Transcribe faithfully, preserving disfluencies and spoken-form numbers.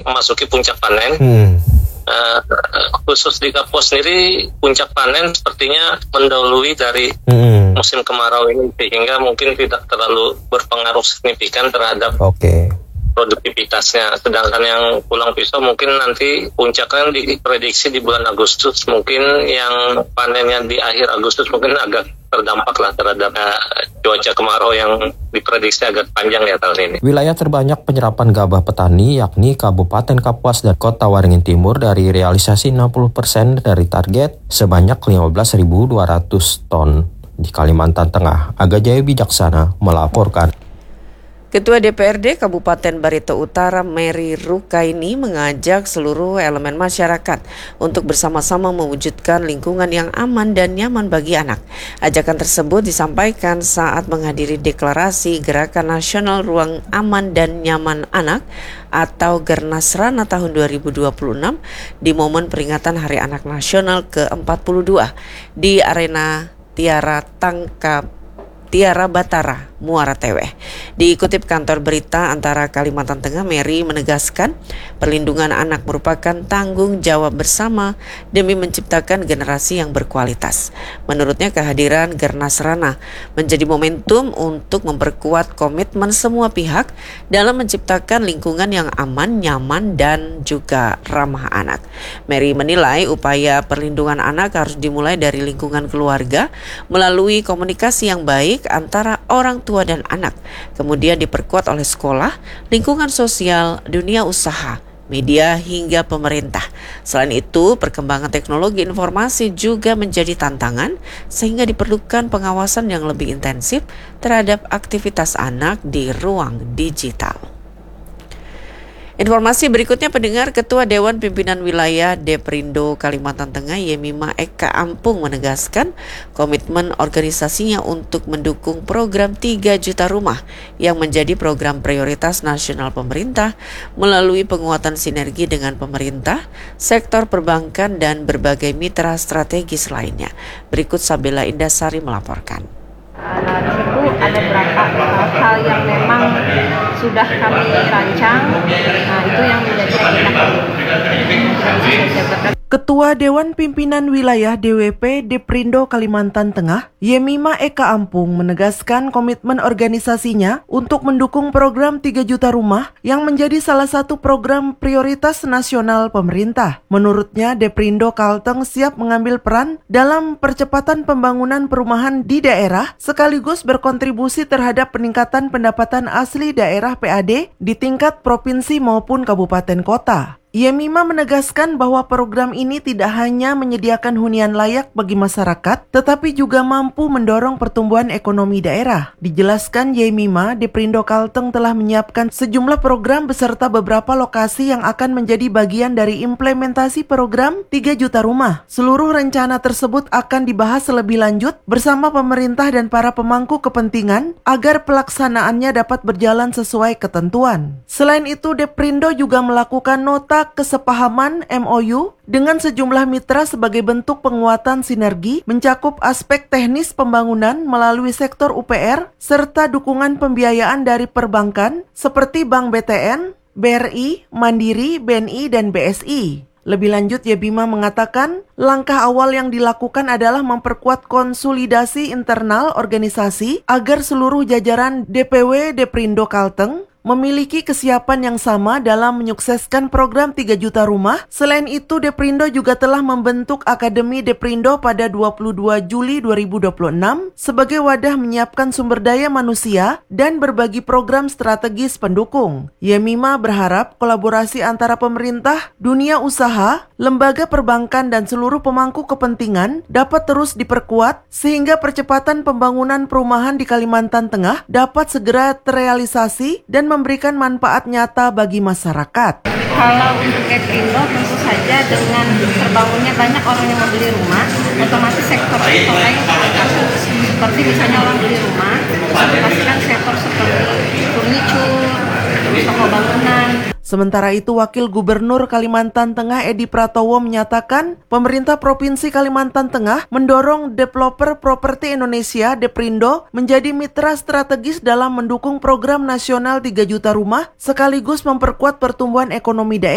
memasuki puncak panen. Hmm. Uh, khusus di Kapuas sendiri puncak panen sepertinya mendahului dari hmm. musim kemarau ini, sehingga mungkin tidak terlalu berpengaruh signifikan terhadap Oke. produktivitasnya. Sedangkan yang pulang pisau mungkin nanti puncaknya diprediksi di bulan Agustus, mungkin yang panennya di akhir Agustus mungkin agak terdampak lah terhadap uh, cuaca kemarau yang diprediksi agak panjang ya tahun ini. Wilayah terbanyak penyerapan gabah petani yakni Kabupaten Kapuas dan Kota Waringin Timur dari realisasi enam puluh persen dari target sebanyak lima belas ribu dua ratus ton. Di Kalimantan Tengah, Aga Jaya Bijaksana melaporkan. Ketua D P R D Kabupaten Barito Utara Mary Rukaini mengajak seluruh elemen masyarakat untuk bersama-sama mewujudkan lingkungan yang aman dan nyaman bagi anak. Ajakan tersebut disampaikan saat menghadiri deklarasi Gerakan Nasional Ruang Aman dan Nyaman Anak atau Gernasrana tahun dua ribu dua puluh enam di momen peringatan Hari Anak Nasional ke empat puluh dua di Arena Tiara Tangkap Tiara Batara, Muara Teweh. Dikutip kantor berita antara Kalimantan Tengah, Mary menegaskan perlindungan anak merupakan tanggung jawab bersama demi menciptakan generasi yang berkualitas. Menurutnya kehadiran Gernasrana menjadi momentum untuk memperkuat komitmen semua pihak dalam menciptakan lingkungan yang aman, nyaman, dan juga ramah anak. Mary menilai upaya perlindungan anak harus dimulai dari lingkungan keluarga melalui komunikasi yang baik antara orang tua dan anak, kemudian diperkuat oleh sekolah, lingkungan sosial, dunia usaha, media hingga pemerintah. Selain itu, perkembangan teknologi informasi juga menjadi tantangan sehingga diperlukan pengawasan yang lebih intensif terhadap aktivitas anak di ruang digital. Informasi berikutnya, pendengar, Ketua Dewan Pimpinan Wilayah Deprindo Kalimantan Tengah Yemima Eka Ampung menegaskan komitmen organisasinya untuk mendukung program tiga juta rumah yang menjadi program prioritas nasional pemerintah melalui penguatan sinergi dengan pemerintah, sektor perbankan, dan berbagai mitra strategis lainnya. Berikut Sabila Indasari melaporkan. Nah, di situ ada beberapa uh, hal yang memang sudah kami rancang. Nah, itu yang menjadi agenda kami. Ketua Dewan Pimpinan Wilayah D W P Deprindo Kalimantan Tengah, Yemima Eka Ampung menegaskan komitmen organisasinya untuk mendukung program tiga juta rumah yang menjadi salah satu program prioritas nasional pemerintah. Menurutnya, Deprindo Kalteng siap mengambil peran dalam percepatan pembangunan perumahan di daerah sekaligus berkontribusi terhadap peningkatan pendapatan asli daerah P A D di tingkat provinsi maupun kabupaten kota. Yemima menegaskan bahwa program ini tidak hanya menyediakan hunian layak bagi masyarakat, tetapi juga mampu mendorong pertumbuhan ekonomi daerah. Dijelaskan Yemima, Deprindo Kalteng telah menyiapkan sejumlah program beserta beberapa lokasi yang akan menjadi bagian dari implementasi program tiga juta rumah. Seluruh rencana tersebut akan dibahas lebih lanjut bersama pemerintah dan para pemangku kepentingan agar pelaksanaannya dapat berjalan sesuai ketentuan. Selain itu, Deprindo juga melakukan nota kesepahaman M O U dengan sejumlah mitra sebagai bentuk penguatan sinergi mencakup aspek teknis pembangunan melalui sektor U P R serta dukungan pembiayaan dari perbankan seperti Bank B T N, B R I, Mandiri, B N I, dan B S I. Lebih lanjut, Yemima mengatakan langkah awal yang dilakukan adalah memperkuat konsolidasi internal organisasi agar seluruh jajaran D P W Deprindo Kalteng memiliki kesiapan yang sama dalam menyukseskan program tiga juta rumah. Selain itu, Deprindo juga telah membentuk Akademi Deprindo pada dua puluh dua Juli dua ribu dua puluh enam sebagai wadah menyiapkan sumber daya manusia dan berbagi program strategis pendukung. Yemima berharap kolaborasi antara pemerintah, dunia usaha, lembaga perbankan, dan seluruh pemangku kepentingan dapat terus diperkuat sehingga percepatan pembangunan perumahan di Kalimantan Tengah dapat segera terrealisasi dan memberikan manfaat nyata bagi masyarakat. Kalau untuk Deprindo tentu saja dengan terbangunnya banyak orang yang membeli rumah, otomatis sektor-sektor lain terbantu. Seperti misalnya orang beli rumah, pastikan sektor seperti furniture, toko bangunan. Sementara itu, Wakil Gubernur Kalimantan Tengah Edi Pratowo menyatakan pemerintah Provinsi Kalimantan Tengah mendorong developer properti Indonesia Deprindo menjadi mitra strategis dalam mendukung program nasional tiga juta rumah sekaligus memperkuat pertumbuhan ekonomi daerah.